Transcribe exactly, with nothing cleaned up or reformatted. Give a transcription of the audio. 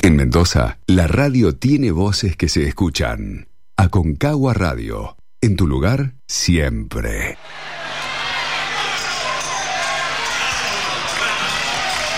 En Mendoza, la radio tiene voces que se escuchan. Aconcagua Radio, en tu lugar siempre.